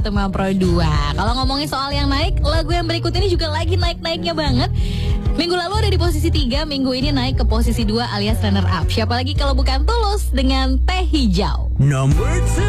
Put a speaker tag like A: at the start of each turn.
A: Fatuma Pro 2. Kalau ngomongin soal yang naik, lagu yang berikut ini juga lagi naik-naiknya banget. Minggu lalu ada di posisi 3, minggu ini naik ke posisi 2 alias runner up. Siapa lagi kalau bukan Tulus dengan Teh Hijau.
B: Number 2.